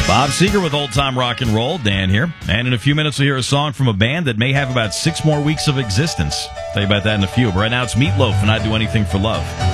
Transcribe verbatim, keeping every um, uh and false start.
Bob Seger with Old Time Rock and Roll. Dan here. And in a few minutes, we'll hear a song from a band that may have about six more weeks of existence. Tell you about that in a few. But right now, it's Meatloaf and I'd Do Anything for Love.